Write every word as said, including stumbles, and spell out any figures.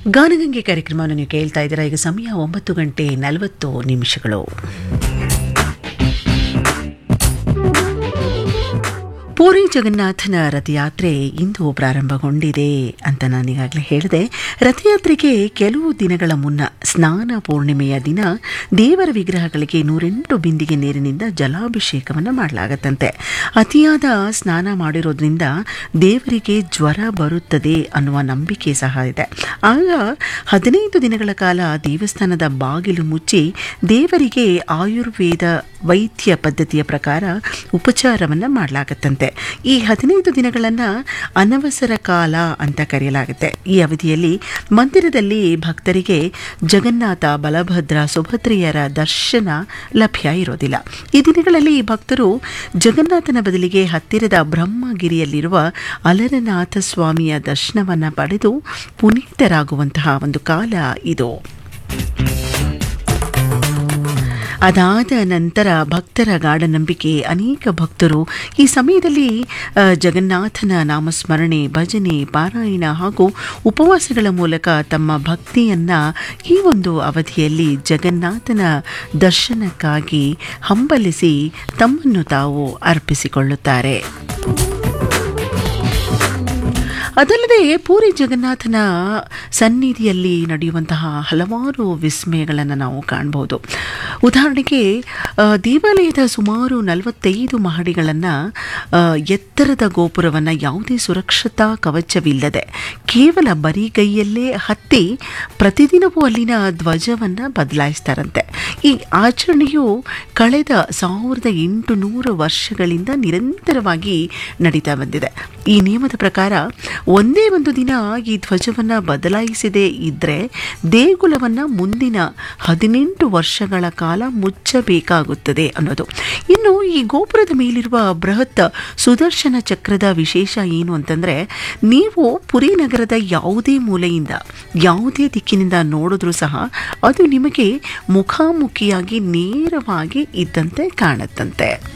ಗಾನಗಂಗೆ ಕಾರ್ಯಕ್ರಮವನ್ನು ನೀವು ಕೇಳ್ತಾ ಇದ್ದೀರಾ. ಈಗ ಸಮಯ ಒಂಬತ್ತು ಗಂಟೆ ನಲವತ್ತು ನಿಮಿಷಗಳು. ಪೂರಿ ಜಗನ್ನಾಥನ ರಥಯಾತ್ರೆ ಇಂದು ಪ್ರಾರಂಭಗೊಂಡಿದೆ ಅಂತ ನಾನೀಗಾಗಲೇ ಹೇಳಿದೆ. ರಥಯಾತ್ರೆಗೆ ಕೆಲವು ದಿನಗಳ ಮುನ್ನ ಸ್ನಾನ ಪೂರ್ಣಿಮೆಯ ದಿನ ದೇವರ ವಿಗ್ರಹಗಳಿಗೆ ನೂರೆಂಟು ಬಿಂದಿಗೆ ನೀರಿನಿಂದ ಜಲಾಭಿಷೇಕವನ್ನು ಮಾಡಲಾಗತ್ತಂತೆ. ಅತಿಯಾದ ಸ್ನಾನ ಮಾಡಿರೋದ್ರಿಂದ ದೇವರಿಗೆ ಜ್ವರ ಬರುತ್ತದೆ ಅನ್ನುವ ನಂಬಿಕೆ ಸಹ ಇದೆ. ಆಗ ಹದಿನೈದು ದಿನಗಳ ಕಾಲ ದೇವಸ್ಥಾನದ ಬಾಗಿಲು ಮುಚ್ಚಿ ದೇವರಿಗೆ ಆಯುರ್ವೇದ ವೈದ್ಯ ಪದ್ಧತಿಯ ಪ್ರಕಾರ ಉಪಚಾರವನ್ನು ಮಾಡಲಾಗತ್ತಂತೆ. ಈ ಹದಿನೈದು ದಿನಗಳನ್ನು ಅನವಸರ ಕಾಲ ಅಂತ ಕರೆಯಲಾಗುತ್ತೆ. ಈ ಅವಧಿಯಲ್ಲಿ ಮಂದಿರದಲ್ಲಿ ಭಕ್ತರಿಗೆ ಜಗನ್ನಾಥ, ಬಲಭದ್ರ, ಸುಭದ್ರೆಯರ ದರ್ಶನ ಲಭ್ಯ ಇರೋದಿಲ್ಲ. ಈ ದಿನಗಳಲ್ಲಿ ಭಕ್ತರು ಜಗನ್ನಾಥನ ಬದಲಿಗೆ ಹತ್ತಿರದ ಬ್ರಹ್ಮಗಿರಿಯಲ್ಲಿರುವ ಅಲರನಾಥ ಸ್ವಾಮಿಯ ದರ್ಶನವನ್ನು ಪಡೆದು ಪುನೀತರಾಗುವಂತಹ ಒಂದು ಕಾಲ ಇದು. ಅದಾದ ನಂತರ ಭಕ್ತರ ಗಾಢ ನಂಬಿಕೆ, ಅನೇಕ ಭಕ್ತರು ಈ ಸಮಯದಲ್ಲಿ ಜಗನ್ನಾಥನ ನಾಮಸ್ಮರಣೆ, ಭಜನೆ, ಪಾರಾಯಣ ಹಾಗೂ ಉಪವಾಸಗಳ ಮೂಲಕ ತಮ್ಮ ಭಕ್ತಿಯನ್ನು ಈ ಒಂದು ಅವಧಿಯಲ್ಲಿ ಜಗನ್ನಾಥನ ದರ್ಶನಕ್ಕಾಗಿ ಹಂಬಲಿಸಿ ತಮ್ಮನ್ನು ತಾವು ಅರ್ಪಿಸಿಕೊಳ್ಳುತ್ತಾರೆ. ಅದಲ್ಲದೆ ಪೂರಿ ಜಗನ್ನಾಥನ ಸನ್ನಿಧಿಯಲ್ಲಿ ನಡೆಯುವಂತಹ ಹಲವಾರು ವಿಸ್ಮಯಗಳನ್ನು ನಾವು ಕಾಣಬಹುದು. ಉದಾಹರಣೆಗೆ ದೇವಾಲಯದ ಸುಮಾರು ನಲವತ್ತೈದು ಮಹಡಿಗಳನ್ನು ಎತ್ತರದ ಗೋಪುರವನ್ನು ಯಾವುದೇ ಸುರಕ್ಷತಾ ಕವಚವಿಲ್ಲದೆ ಕೇವಲ ಬರಿಗೈಯಲ್ಲೇ ಹತ್ತಿ ಪ್ರತಿದಿನವೂ ಅಲ್ಲಿನ ಧ್ವಜವನ್ನು ಬದಲಾಯಿಸ್ತಾರಂತೆ. ಈ ಆಚರಣೆಯು ಕಳೆದ ಸಾವಿರದ ಎಂಟುನೂರು ವರ್ಷಗಳಿಂದ ನಿರಂತರವಾಗಿ ನಡೀತಾ ಬಂದಿದೆ. ಈ ನಿಯಮದ ಪ್ರಕಾರ ಒಂದೇ ಒಂದು ದಿನ ಈ ಧ್ವಜವನ್ನು ಬದಲಾಯಿಸದೇ ಇದ್ದರೆ ದೇಗುಲವನ್ನು ಮುಂದಿನ ಹದಿನೆಂಟು ವರ್ಷಗಳ ಕಾಲ ಮುಚ್ಚಬೇಕಾಗುತ್ತದೆ ಅನ್ನೋದು. ಇನ್ನು ಈ ಗೋಪುರದ ಮೇಲಿರುವ ಬೃಹತ್ ಸುದರ್ಶನ ಚಕ್ರದ ವಿಶೇಷ ಏನು ಅಂತಂದರೆ, ನೀವು ಪುರಿ ನಗರದ ಯಾವುದೇ ಮೂಲೆಯಿಂದ ಯಾವುದೇ ದಿಕ್ಕಿನಿಂದ ನೋಡಿದ್ರೂ ಸಹ ಅದು ನಿಮಗೆ ಮುಖಾಮುಖಿಯಾಗಿ ನೇರವಾಗಿ ಇದ್ದಂತೆ ಕಾಣುತ್ತಂತೆ.